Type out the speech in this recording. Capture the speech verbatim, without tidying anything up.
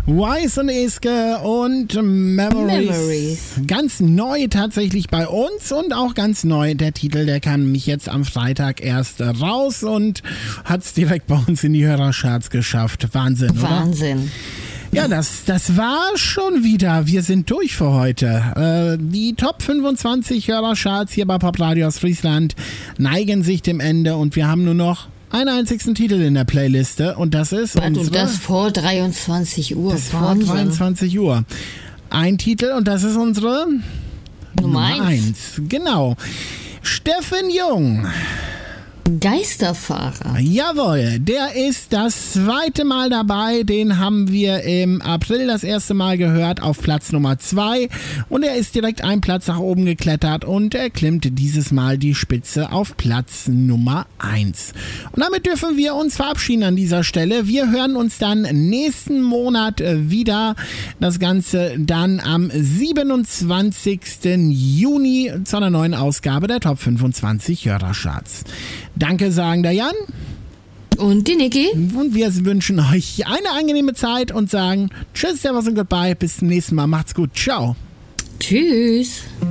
Wise und Eske und Memories. Memories. Ganz neu tatsächlich bei uns und auch ganz neu. Der Titel, der kam nämlich jetzt am Freitag erst raus und hat es direkt bei uns in die Hörercharts geschafft. Wahnsinn, oder? Wahnsinn. Ja, das, das war schon wieder. Wir sind durch für heute. Äh, die Top fünfundzwanzig Hörercharts hier bei Pop Radio aus Friesland neigen sich dem Ende und wir haben nur noch einen einzigen Titel in der Playliste und das ist Und unsere, das vor dreiundzwanzig Uhr. das vor Wahnsinn. dreiundzwanzig Uhr. Ein Titel und das ist unsere Nummer eins. eins. Genau. Steffen Jung. Geisterfahrer. Jawohl, der ist das zweite Mal dabei. Den haben wir im April das erste Mal gehört auf Platz Nummer zwei. Und er ist direkt einen Platz nach oben geklettert und er klimmt dieses Mal die Spitze auf Platz Nummer eins. Und damit dürfen wir uns verabschieden an dieser Stelle. Wir hören uns dann nächsten Monat wieder. Das Ganze dann am siebenundzwanzigsten Juni zu einer neuen Ausgabe der Top fünfundzwanzig Hörercharts. Danke, sagen der Jan. Und die Niki. Und wir wünschen euch eine angenehme Zeit und sagen Tschüss, Servus und Goodbye. Bis zum nächsten Mal. Macht's gut. Ciao. Tschüss.